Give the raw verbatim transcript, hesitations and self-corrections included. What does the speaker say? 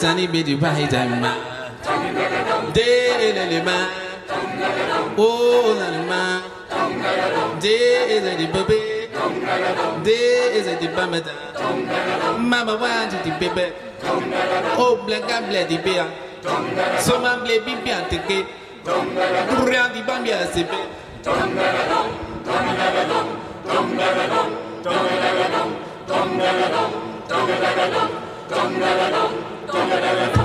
Sunny bitty pie time, day the man, oh, the man, day is a baby, day is a dipamata, Mama wanted the baby, oh, black and bloody beer, so my baby and the gate, round the bambia sipping. Don't